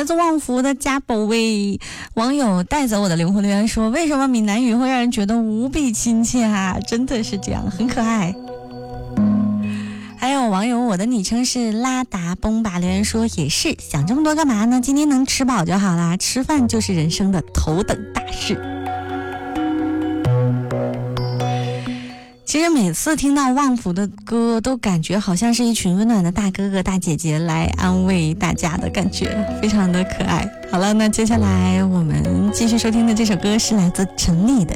来自旺福的家宝贝网友带走我的灵魂留言说，为什么闽南语会让人觉得无比亲切啊？真的是这样，很可爱。还有网友，我的昵称是拉达崩吧，留言说也是，想这么多干嘛呢？今天能吃饱就好啦，吃饭就是人生的头等大事。其实每次听到旺福的歌，都感觉好像是一群温暖的大哥哥大姐姐来安慰大家的感觉，非常的可爱。好了，那接下来我们继续收听的这首歌是来自陈粒的